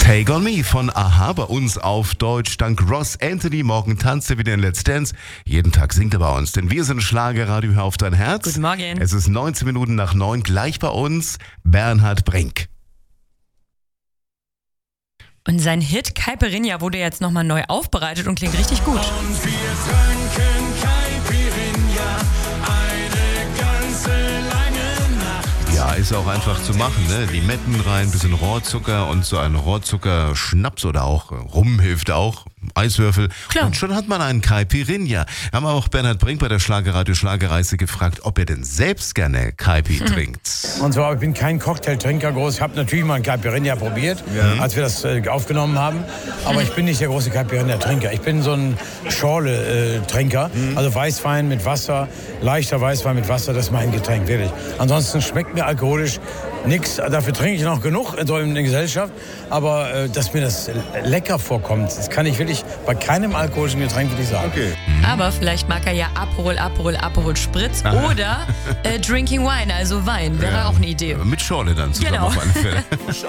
Take on Me von Aha bei uns auf Deutsch. Dank Ross Anthony. Morgen tanzt er wieder in Let's Dance. Jeden Tag singt er bei uns, denn wir sind Schlagerradio. Hör auf dein Herz. Guten Morgen. Es ist 19 Minuten nach 9. Gleich bei uns Bernhard Brink. Und sein Hit Caipirinha wurde jetzt nochmal neu aufbereitet und klingt richtig gut. Und wir tranken Caipirinha eine ganze lange Nacht. Ja, ist auch einfach zu machen, ne? Limetten rein, bisschen Rohrzucker und so ein Rohrzucker-Schnaps oder auch Rum hilft auch. Eiswürfel. Klar. Und schon hat man einen Caipirinha. Haben wir auch Bernhard Brink bei der Schlagerradio Schlagerreise gefragt, ob er denn selbst gerne Caipi trinkt. Und zwar, ich bin kein Cocktailtrinker groß. Ich habe natürlich mal einen Caipirinha probiert, als wir das aufgenommen haben. Aber ich bin nicht der große Caipirinha-Trinker. Ich bin so ein Schorle-Trinker. Also Weißwein mit Wasser, leichter Weißwein mit Wasser, das ist mein Getränk, wirklich. Ansonsten schmeckt mir alkoholisch nichts. Dafür trinke ich noch genug in der Gesellschaft. Aber dass mir das lecker vorkommt, das kann ich wirklich bei keinem alkoholischen Getränk, würde ich sagen. Okay. Aber vielleicht mag er ja Aperol Spritz oder Drinking Wine, also Wein. Wäre auch eine Idee. Mit Schorle dann zusammen Genau. auf alle Fälle.